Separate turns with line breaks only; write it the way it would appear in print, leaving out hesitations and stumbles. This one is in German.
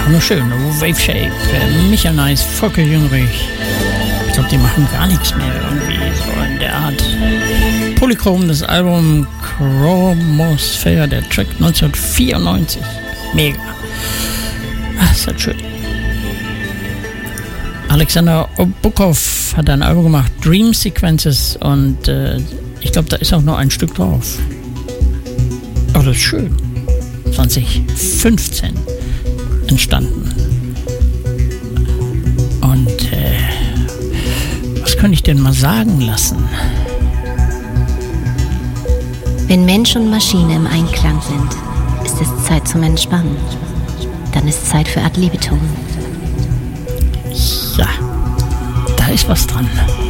Einfach nur schön. Wave Shape, Michael Nice, Volker Jüngrich. Ich glaube, die machen gar nichts mehr irgendwie so in der Art. Polychrom, das Album Chromosphere, der Track 1994. Mega. Ach, ist das schön. Alexander Obukov hat ein Album gemacht, Dream Sequences, und ich glaube, da ist auch noch ein Stück drauf. Aber das ist schön. 2015 entstanden. Und was könnte ich denn mal sagen lassen?
Wenn Mensch und Maschine im Einklang sind, ist es Zeit zum Entspannen. Dann ist Zeit für Ad libitum.
Ja, da ist was dran.